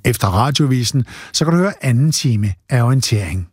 Efter radiovisen, så kan du høre anden time af Orientering.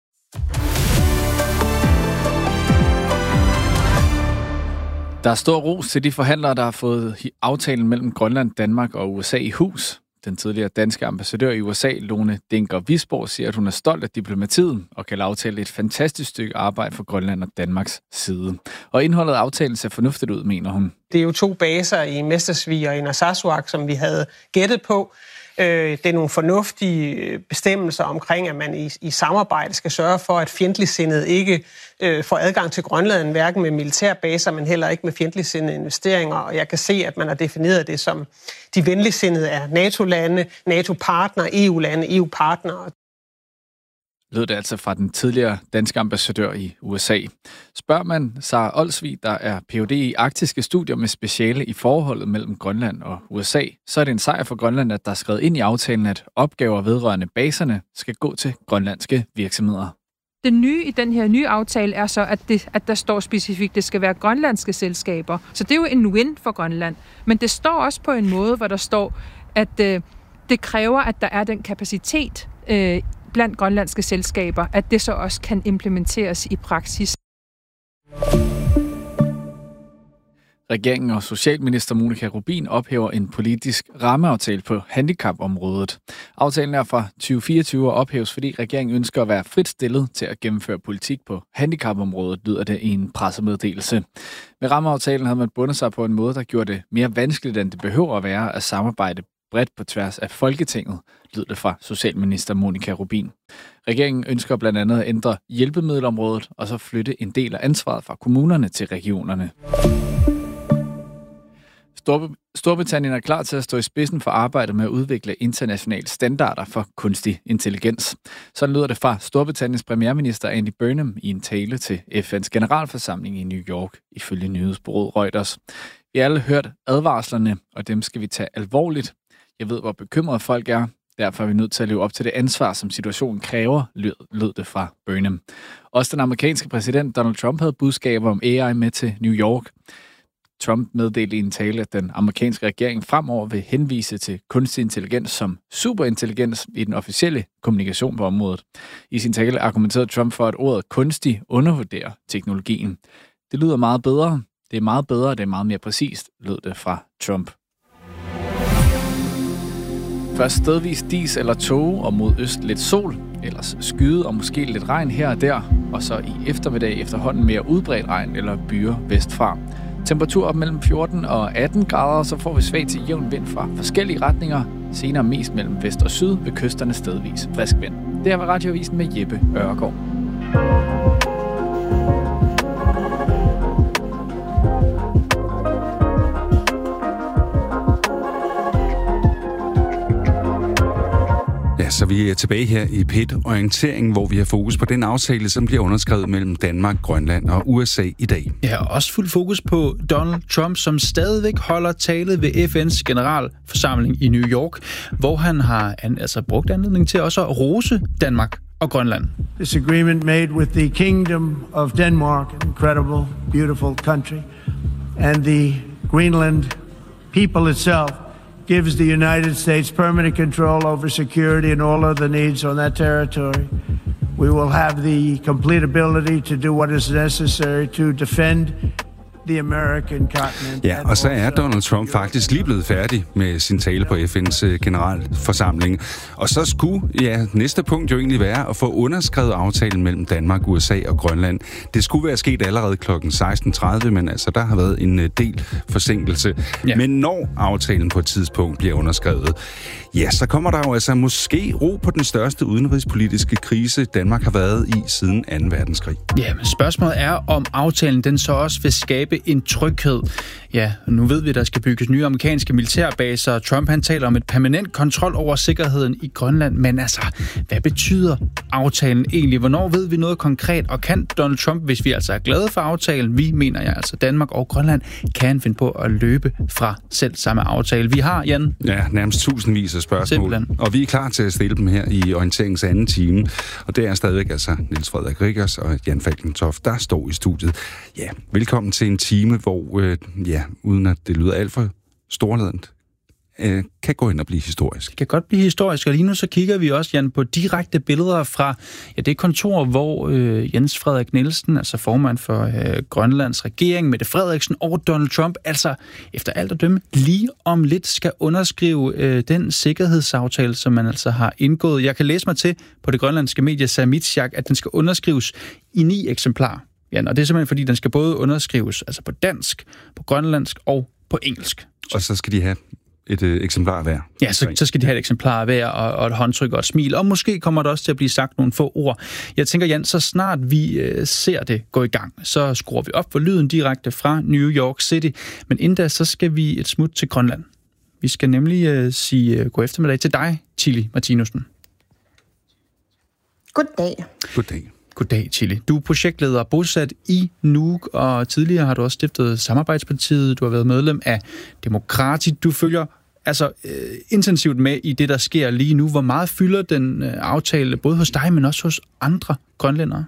Der er stor ros til de forhandlere, der har fået aftalen mellem Grønland, Danmark og USA i hus. Den tidligere danske ambassadør i USA, Lone Dinker Wisborg, siger, at hun er stolt af diplomatiet og kan aftale et fantastisk stykke arbejde for Grønland og Danmarks side. Og indholdet af aftalen ser fornuftigt ud, mener hun. Det er jo 2 baser i Mestersvig og i Narsarsuaq, som vi havde gættet på. Det er nogle fornuftige bestemmelser omkring, at man i samarbejde skal sørge for, at fjendtligsindede ikke får adgang til Grønland, hverken med militærbaser, men heller ikke med fjendtligsindede investeringer. Og jeg kan se, at man har defineret det som de venligsindede er NATO-lande, NATO-partnere, EU-lande, EU-partnere. Lød det altså fra den tidligere danske ambassadør i USA. Spørger man Sara Olsvig, der er Ph.D. i arktiske studier med speciale i forholdet mellem Grønland og USA, så er det en sejr for Grønland, at der er skrevet ind i aftalen, at opgaver vedrørende baserne skal gå til grønlandske virksomheder. Det nye i den her nye aftale er så, at der står specifikt, at det skal være grønlandske selskaber. Så det er jo en win for Grønland. Men det står også på en måde, hvor der står, at det kræver, at der er den kapacitet blandt grønlandske selskaber, at det så også kan implementeres i praksis. Regeringen og socialminister Monika Rubin ophæver en politisk rammeaftale på handicapområdet. Aftalen er fra 2024 og ophæves, fordi regeringen ønsker at være frit stillet til at gennemføre politik på handicapområdet, lyder det i en pressemeddelelse. Med rammeaftalen havde man bundet sig på en måde, der gjorde det mere vanskeligt, end det behøver at være at samarbejde bredt på tværs af Folketinget, lyder det fra socialminister Monika Rubin. Regeringen ønsker blandt andet at ændre hjælpemiddelområdet og så flytte en del af ansvaret fra kommunerne til regionerne. Storbritannien er klar til at stå i spidsen for arbejdet med at udvikle internationale standarder for kunstig intelligens. Sådan lyder det fra Storbritanniens premierminister Andy Burnham i en tale til FN's generalforsamling i New York, ifølge nyhedsbureauet Reuters. Vi har alle hørt advarslerne, og dem skal vi tage alvorligt. Jeg ved, hvor bekymrede folk er. Derfor er vi nødt til at leve op til det ansvar, som situationen kræver, lød det fra Burnham. Også den amerikanske præsident Donald Trump havde budskaber om AI med til New York. Trump meddelte i en tale, at den amerikanske regering fremover vil henvise til kunstig intelligens som superintelligens i den officielle kommunikation på området. I sin tale argumenterede Trump for, at ordet kunstig undervurderer teknologien. Det lyder meget bedre. Det er meget bedre, det er meget mere præcist, lød det fra Trump. Først stedvis dis eller tåge og mod øst lidt sol, ellers skyde og måske lidt regn her og der, og så i eftermiddag efterhånden mere udbredt regn eller byer vestfra. Temperatur op mellem 14 og 18 grader, så får vi svag til jævn vind fra forskellige retninger, senere mest mellem vest og syd ved kysterne stedvis frisk vind. Det her var Radioavisen med Jeppe Ørgaard. Så vi er tilbage her i P1 Orientering, hvor vi har fokus på den aftale, som bliver underskrevet mellem Danmark, Grønland og USA i dag. Ja, også fuld fokus på Donald Trump, som stadigvæk holder tale ved FN's generalforsamling i New York, hvor han har brugt anledning til også at rose Danmark og Grønland. This agreement made with the Kingdom of Denmark, an incredible, beautiful country, and the Greenland people itself, gives the United States permanent control over security and all other needs on that territory. We will have the complete ability to do what is necessary to defend the American continent. Ja, og så er Donald Trump faktisk lige blevet færdig med sin tale på FN's generalforsamling. Og så skulle, næste punkt jo egentlig være at få underskrevet aftalen mellem Danmark, USA og Grønland. Det skulle være sket allerede kl. 16.30, men der har været en del forsinkelse. Ja. Men når aftalen på et tidspunkt bliver underskrevet, så kommer der jo måske ro på den største udenrigspolitiske krise, Danmark har været i siden 2. verdenskrig. Ja, men spørgsmålet er, om aftalen den så også vil skabe en tryghed. Ja, nu ved vi, at der skal bygges nye amerikanske militærbaser. Trump han taler om et permanent kontrol over sikkerheden i Grønland. Men hvad betyder aftalen egentlig? Hvornår ved vi noget konkret? Og kan Donald Trump, hvis vi er glade for aftalen, vi mener Danmark og Grønland, kan finde på at løbe fra selv samme aftale? Vi har, Jan. Ja, nærmest tusindvis af spørgsmål. Simpelthen. Og vi er klar til at stille dem her i orienteringens anden time. Og det er stadigvæk Niels Frederik Riggers og Jan Falkentoft, der står i studiet. Ja, velkommen til en time, hvor, uden at det lyder alt for storladent, kan gå ind og blive historisk. Det kan godt blive historisk, og lige nu så kigger vi også, Jan, på direkte billeder fra det kontor, hvor Jens Frederik Nielsen, altså formand for Grønlands regering, Mette Frederiksen og Donald Trump, altså efter alt at dømme, lige om lidt skal underskrive den sikkerhedsaftale, som man altså har indgået. Jeg kan læse mig til på det grønlandske medie Samitsiaq, at den skal underskrives i 9 eksemplarer. Jan, og det er simpelthen fordi, den skal både underskrives altså på dansk, på grønlandsk og på engelsk. Og så skal de have et eksemplar hver. Ja, så skal de have et eksemplar hver, og et håndtryk og et smil. Og måske kommer der også til at blive sagt nogle få ord. Jeg tænker, Jan, så snart vi ser det gå i gang, så skruer vi op for lyden direkte fra New York City. Men inden da, så skal vi et smut til Grønland. Vi skal nemlig sige god eftermiddag til dig, Chili Martinussen. Goddag. Goddag. Goddag, Chili. Du er projektleder bosat i Nuuk, og tidligere har du også stiftet Samarbejdspartiet. Du har været medlem af Demokrati. Du følger intensivt med i det, der sker lige nu. Hvor meget fylder den aftale, både hos dig, men også hos andre grønlændere?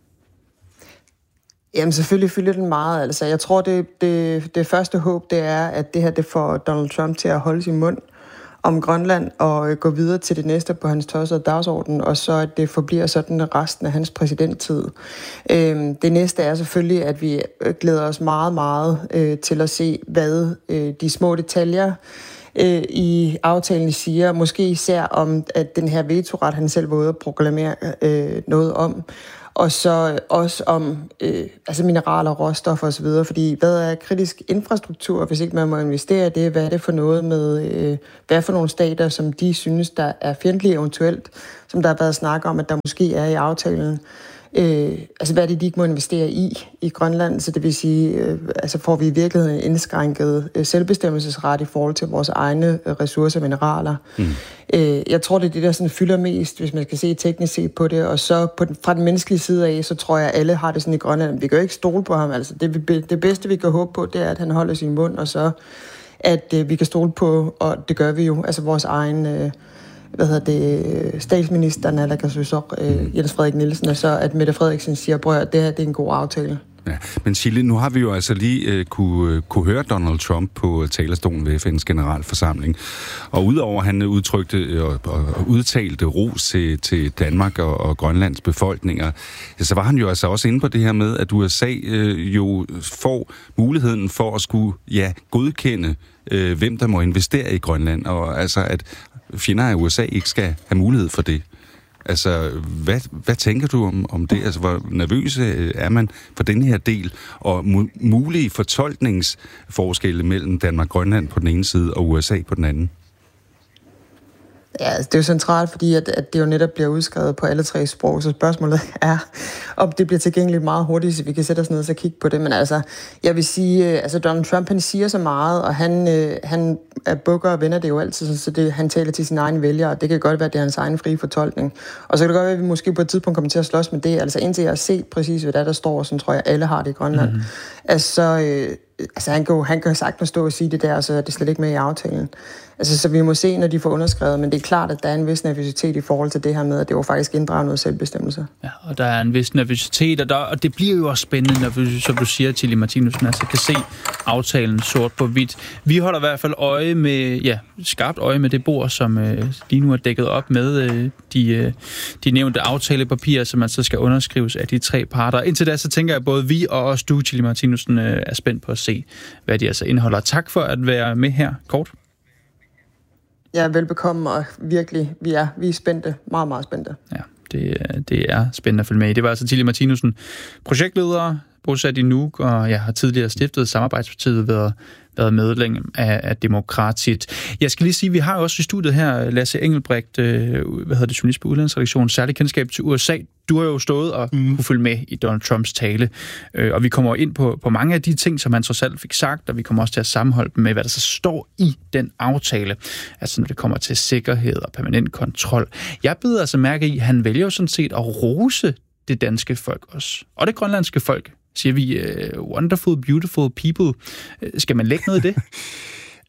Jamen, selvfølgelig fylder den meget. Altså, jeg tror, det første håb, det er, at det her det får Donald Trump til at holde sin mund om Grønland og gå videre til det næste på hans tossede dagsorden, og så at det forbliver sådan resten af hans præsidenttid. Det næste er selvfølgelig, at vi glæder os meget, meget til at se, hvad de små detaljer i aftalen siger. Måske især om, at den her vetoret, han selv var ude at proklamere noget om, og så også om mineraler, råstoffer osv., fordi hvad er kritisk infrastruktur, hvis ikke man må investere i det? Hvad er det for noget med, hvad for nogle stater, som de synes, der er fjendtlige eventuelt, som der har været snak om, at der måske er i aftalen? Hvad er det, de ikke må investere i Grønland? Så det vil sige, får vi i virkeligheden indskrænket selvbestemmelsesret i forhold til vores egne ressourcer og mineraler. Jeg tror, det er det, der sådan fylder mest, hvis man skal se teknisk set på det. Og så fra den menneskelige side af, så tror jeg, at alle har det sådan i Grønland. Vi kan jo ikke stole på ham. Altså, det bedste, vi kan håbe på, det er, at han holder sin mund, og så at vi kan stole på, og det gør vi jo, altså vores egen statsministeren, Jens Frederik Nielsen, og så at Mette Frederiksen siger, prøv at det her det er en god aftale. Ja, men Chile, nu har vi jo altså lige kunne høre Donald Trump på talerstolen ved FN's generalforsamling. Og udover han udtrykte og udtalte ros til Danmark og Grønlands befolkninger, så var han jo altså også inde på det her med, at USA jo får muligheden for at skulle godkende, hvem der må investere i Grønland, og altså at fjender af USA ikke skal have mulighed for det. Altså, hvad tænker du om det? Altså, hvor nervøse er man for den her del, og mulige fortolkningsforskelle mellem Danmark og Grønland på den ene side, og USA på den anden? Ja, altså, det er jo centralt, fordi at det jo netop bliver udskrevet på alle 3 sprog, så spørgsmålet er, om det bliver tilgængeligt meget hurtigt, så vi kan sætte os ned og kigge på det. Men altså, jeg vil sige, Donald Trump, han siger så meget, og han er bukker og vender det jo altid, så han taler til sine egne vælgere, og det kan godt være, at det er hans egen frie fortolkning. Og så kan det godt være, at vi måske på et tidspunkt kommer til at slås med det. Altså, indtil jeg har set præcis, hvad der står, så tror jeg, alle har det i Grønland. Han kan sagtens stå og sige det der, så det er slet ikke med i aftalen. Altså, så vi må se, når de får underskrevet, men det er klart, at der er en vis nervøsitet i forhold til det her med, at det jo faktisk inddrager noget selvbestemmelse. Ja, og der er en vis nervøsitet, og det bliver jo også spændende, når vi, som du siger, Chili Martinussen, altså kan se aftalen sort på hvidt. Vi holder i hvert fald skarpt øje med det bord, som lige nu er dækket op med de nævnte aftalepapirer, som man så skal underskrives af de 3 parter. Indtil da, så tænker jeg, at både vi og også du, Chili Martinussen, er spændt på at se, hvad de altså indeholder. Tak for at være med her, kort. Ja, velbekomme, og virkelig, vi er spændte. Meget, meget spændte. Ja, det er spændende at følge med i. Det var altså Chili Martinussen, projektleder, bosat i Nuuk, og har tidligere stiftet Samarbejdspartiet, været medlem af Demokratiet. Jeg skal lige sige, vi har jo også i studiet her Lasse Engelbrecht, journalist på Udlandsredaktionen, særlig kendskab til USA. Du har jo stået og kunne følge med i Donald Trumps tale, og vi kommer ind på mange af de ting, som han trods alt fik sagt, og vi kommer også til at sammenholde dem med, hvad der så står i den aftale, altså når det kommer til sikkerhed og permanent kontrol. Jeg beder altså mærke i, at han vælger jo sådan set at rose det danske folk også, og det grønlandske folk. Siger vi, wonderful, beautiful people. Skal man lægge noget i det?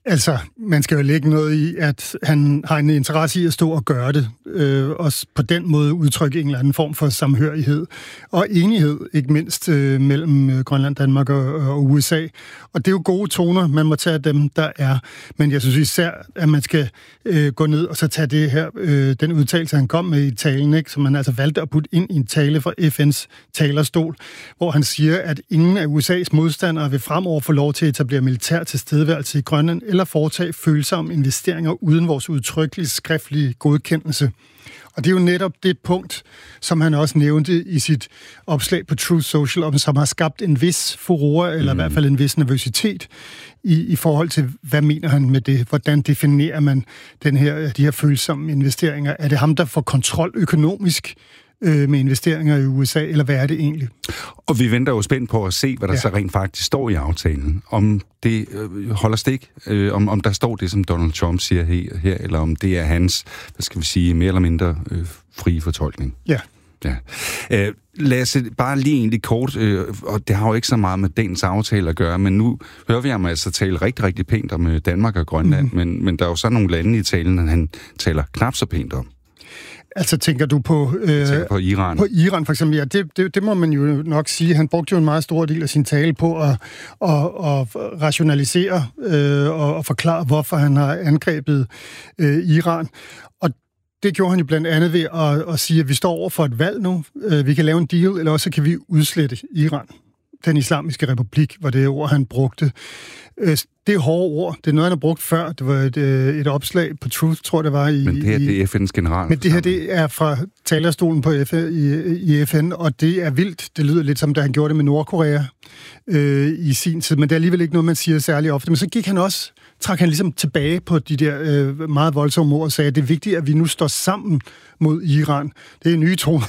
Altså, man skal jo lægge noget i, at han har en interesse i at stå og gøre det, og på den måde udtrykke en eller anden form for samhørighed og enighed, ikke mindst mellem Grønland, Danmark og USA. Og det er jo gode toner, man må tage dem, der er. Men jeg synes især, at man skal gå ned og så tage det her, den udtalelse, han kom med i talen, ikke, som han altså valgte at putte ind i en tale fra FN's talerstol, hvor han siger, at ingen af USA's modstandere vil fremover få lov til at etablere militær tilstedeværelse i Grønland eller foretage følsomme investeringer uden vores udtrykkelige skriftlige godkendelse. Og det er jo netop det punkt, som han også nævnte i sit opslag på Truth Social, som har skabt en vis furore, eller i hvert fald en vis nervøsitet i forhold til, hvad mener han med det? Hvordan definerer man de her følsomme investeringer? Er det ham, der får kontrol økonomisk med investeringer i USA, eller hvad er det egentlig? Og vi venter jo spændt på at se, hvad der så rent faktisk står i aftalen. Om det holder stik, om der står det, som Donald Trump siger her, eller om det er hans, hvad skal vi sige, mere eller mindre frie fortolkning. Ja. Lad os bare lige egentlig kort, og det har jo ikke så meget med dagens aftale at gøre, men nu hører vi ham altså tale rigtig, rigtig pænt om Danmark og Grønland, men der er jo så nogle lande i talen, han taler knap så pænt om. Altså, tænker du på... på Iran? På Iran, for eksempel, ja. Det må man jo nok sige. Han brugte jo en meget stor del af sin tale på at rationalisere og forklare, hvorfor han har angrebet Iran. Og det gjorde han jo blandt andet ved at sige, at vi står over for et valg nu. Vi kan lave en deal, eller også kan vi udslette Iran. Den islamiske republik var det ord, han brugte. Det er hårde ord. Det er noget, han har brugt før. Det var et opslag på Truth, tror jeg, det var. Men det her, det er FN's general. Men det her, det er fra talerstolen på i FN, og det er vildt. Det lyder lidt som, da han gjorde det med Nordkorea i sin tid, men det er alligevel ikke noget, man siger særlig ofte. Men så trak han ligesom tilbage på de der meget voldsomme ord og sagde, at det er vigtigt, at vi nu står sammen mod Iran. Det er nye toner